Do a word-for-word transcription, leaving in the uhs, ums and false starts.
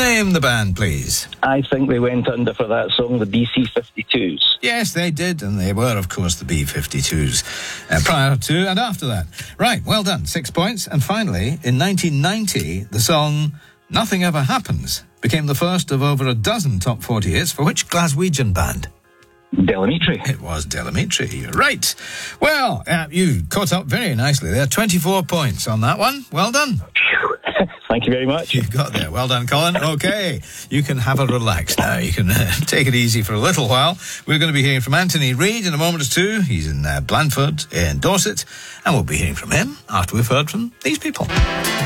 Name the band, please. I think they went under for that song, the B C fifty-twos. Yes, they did, and they were, of course, the B fifty-twos, uh, prior to and after that. Right, well done, six points. And finally, in nineteen ninety, the song Nothing Ever Happens became the first of over a dozen top forty hits for which Glaswegian band? Del Amitri. It was Del Amitri, you're right. Well, uh, you caught up very nicely there. twenty-four points on that one. Well done. Thank you very much. You've got there. Well done, Colin. Okay, you can have a relax now. You can uh, take it easy for a little while. We're going to be hearing from Anthony Reid in a moment or two. He's in uh, Blandford in Dorset, and we'll be hearing from him after we've heard from these people.